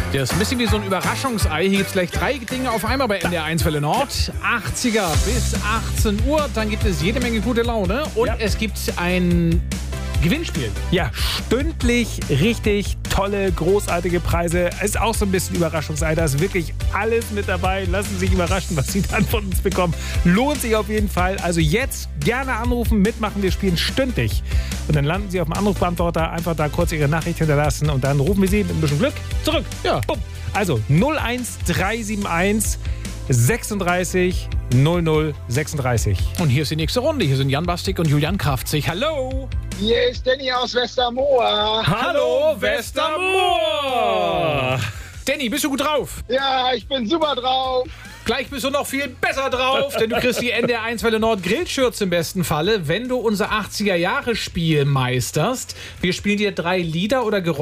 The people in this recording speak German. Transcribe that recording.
Das ist ein bisschen wie so ein Überraschungsei. Hier gibt es gleich 3 Dinge auf einmal bei NDR 1 Welle Nord. 80er bis 18 Uhr. Dann gibt es jede Menge gute Laune. Und es gibt ein Gewinnspiel. Ja, stündlich richtig tolle, großartige Preise. Ist auch so ein bisschen Überraschungsei. Da ist wirklich alles mit dabei. Lassen Sie sich überraschen, was Sie dann von uns bekommen. Lohnt sich auf jeden Fall. Also jetzt gerne anrufen, mitmachen. Wir spielen stündlich. Und dann landen Sie auf dem Anrufbeantworter. Einfach da kurz Ihre Nachricht hinterlassen. Und dann rufen wir Sie mit ein bisschen Glück zurück. Ja. Bumm. Also 01371 36 00 36. Und hier ist die nächste Runde. Hier sind Jan Bastik und Julian Kraftzig. Hallo. Hier ist Danny aus Westermoor. Hallo, Westermoor. Danny, bist du gut drauf? Ja, ich bin super drauf. Gleich bist du noch viel besser drauf, denn du kriegst die NDR 1 Welle Nord Grillschürze im besten Falle, wenn du unser 80er-Jahre-Spiel meisterst. Wir spielen dir 3 Lieder oder Geräusche